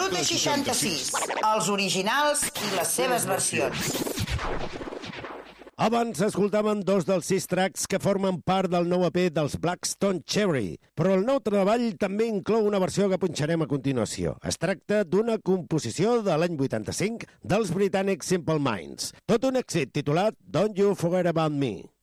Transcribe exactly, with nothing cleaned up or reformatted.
Ruta seixanta-sis, els originals i les seves versions. Abans escoltàvem dos dels sis tracks que formen part del nou E P dels Blackstone Cherry, però el nou treball també inclou una versió que punxarem a continuació. Es tracta d'una composició de l'any vuitanta-cinc dels britànics Simple Minds. Tot un èxit titulat Don't You Forget About Me.